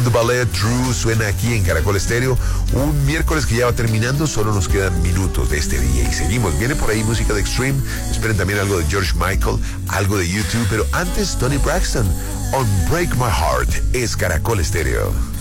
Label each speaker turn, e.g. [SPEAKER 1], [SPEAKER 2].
[SPEAKER 1] The Ballet True suena aquí en Caracol Estéreo. Un miércoles que ya va terminando, solo nos quedan minutos de este día y seguimos. Viene por ahí música de Extreme, esperen también algo de George Michael, algo de YouTube, pero antes Tony Braxton, On Break My Heart, es Caracol Estéreo.